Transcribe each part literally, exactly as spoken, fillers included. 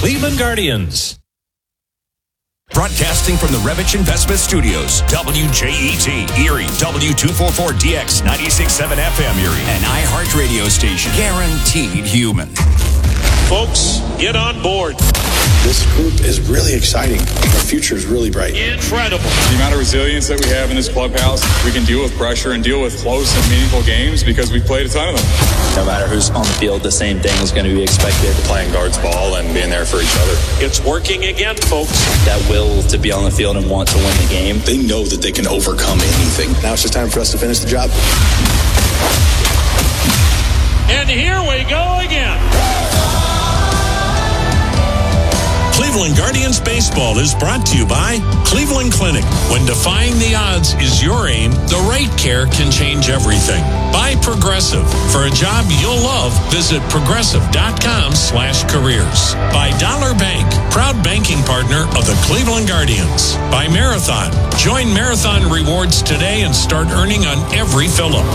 Cleveland Guardians. Broadcasting from the Revich Investment Studios, W J E T, Erie, W two forty-four D X, ninety-six point seven F M Erie, an iHeart radio station, guaranteed human. Folks, get on board. This group is really exciting. Our future is really bright. Incredible. The amount of resilience that we have in this clubhouse, we can deal with pressure and deal with close and meaningful games because we've played a ton of them. No matter who's on the field, the same thing is going to be expected. Playing guards ball and being there for each other. It's working again, folks. That will to be on the field and want to win the game. They know that they can overcome anything. Now it's just time for us to finish the job. And here we go again. Cleveland Guardians Baseball is brought to you by Cleveland Clinic. When defying the odds is your aim, the right care can change everything. By Progressive. For a job you'll love, visit progressive.com slash careers. By Dollar Bank, proud banking partner of the Cleveland Guardians. By Marathon. Join Marathon Rewards today and start earning on every fill-up.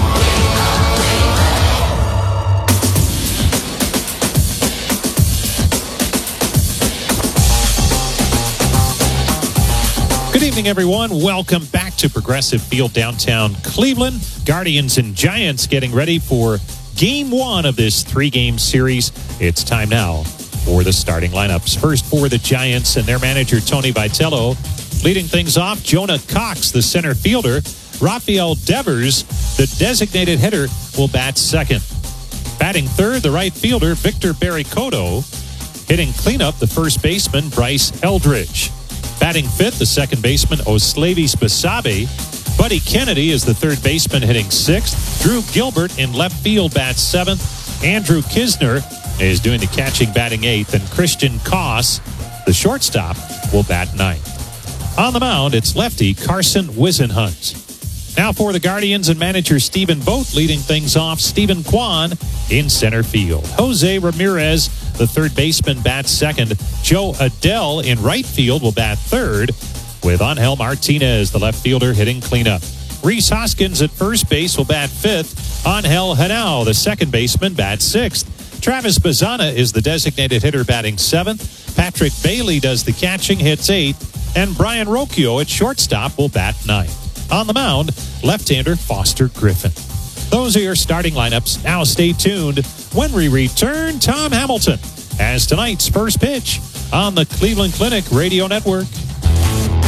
Good evening, everyone. Welcome back to Progressive Field downtown Cleveland. Guardians and Giants getting ready for game one of this three-game series. It's time now for the starting lineups. First for the Giants and their manager, Tony Vitello. Leading things off, Jonah Cox, the center fielder. Rafael Devers, the designated hitter, will bat second. Batting third, the right fielder, Victor Barricotto. Hitting cleanup, the first baseman, Bryce Eldridge. Batting fifth, the second baseman, Oslavis Basabe. Buddy Kennedy is the third baseman, hitting sixth. Drew Gilbert in left field bats seventh. Andrew Kisner is doing the catching, batting eighth. And Christian Koss, the shortstop, will bat ninth. On the mound, it's lefty Carson Whisenhunt. Now for the Guardians and manager Stephen Vogt leading things off. Stephen Kwan in center field. Jose Ramirez, the third baseman, bats second. Joe Adele in right field will bat third, with Angel Martinez, the left fielder, hitting cleanup. Rhys Hoskins at first base will bat fifth. Angel Henao, the second baseman, bats sixth. Travis Bazzana is the designated hitter, batting seventh. Patrick Bailey does the catching, hits eighth. And Brian Rocchio at shortstop will bat ninth. On the mound, left-hander Foster Griffin. Those are your starting lineups. Now stay tuned. When we return, Tom Hamilton has tonight's first pitch on the Cleveland Clinic Radio Network.